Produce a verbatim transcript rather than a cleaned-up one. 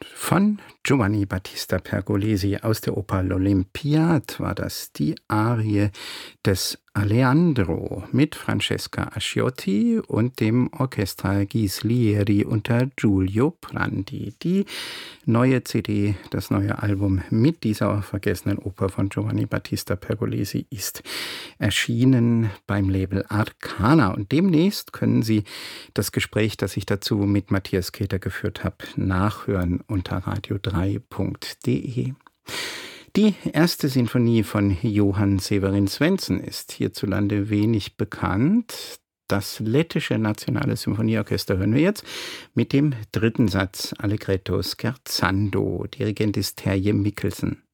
Von Giovanni Battista Pergolesi aus der Oper L'Olympiade war das die Arie des Aleandro mit Francesca Asciotti und dem Orchestra Ghislieri unter Giulio Prandi. Die neue C D, das neue Album mit dieser vergessenen Oper von Giovanni Battista Pergolesi ist erschienen beim Label Arcana. Und demnächst können Sie das Gespräch, das ich dazu mit Matthias Keter geführt habe, nachhören unter radio drei punkt de. Die erste Sinfonie von Johann Severin Svendsen ist hierzulande wenig bekannt. Das lettische Nationale Symphonieorchester hören wir jetzt mit dem dritten Satz Allegretto scherzando. Dirigent ist Terje Mikkelsen.